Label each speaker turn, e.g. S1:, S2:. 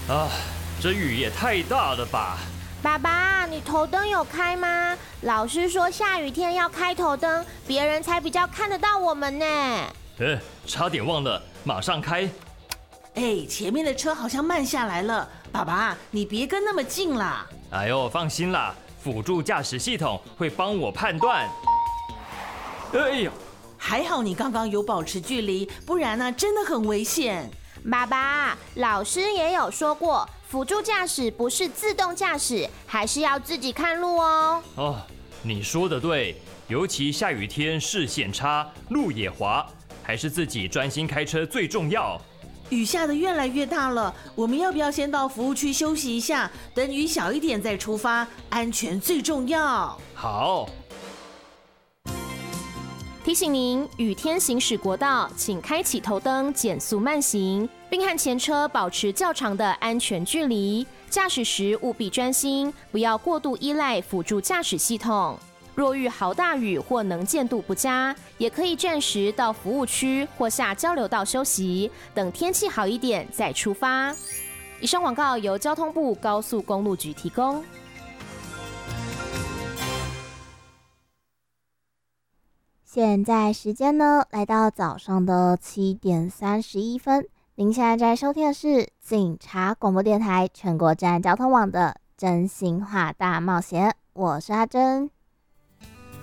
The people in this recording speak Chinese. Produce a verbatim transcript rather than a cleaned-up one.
S1: 啊，这雨也太大了吧！
S2: 爸爸，你头灯有开吗？老师说下雨天要开头灯，别人才比较看得到我们呢。
S1: 呃，差点忘了，马上开。
S3: 哎，前面的车好像慢下来了，爸爸，你别跟那么近啦。
S1: 哎呦，放心啦，辅助驾驶系统会帮我判断。哎呦，
S3: 还好你刚刚有保持距离，不然呢，真的很危险。
S2: 爸爸，老师也有说过，辅助驾驶不是自动驾驶，还是要自己看路哦。
S1: 哦，你说的对，尤其下雨天视线差，路也滑，还是自己专心开车最重要。
S3: 雨下得越来越大了，我们要不要先到服务区休息一下，等雨小一点再出发？安全最重要。
S1: 好。
S2: 提醒您，雨天行驶国道，请开启头灯，减速慢行，并和前车保持较长的安全距离。驾驶时务必专心，不要过度依赖辅助驾驶系统。若遇豪大雨或能见度不佳，也可以暂时到服务区或下交流道休息，等天气好一点再出发。以上广告由交通部高速公路局提供。
S4: 现在时间呢，来到早上的七点三十一分。您现在在收听的是警察广播电台全国站交通网的真心话大冒险，我是阿珍。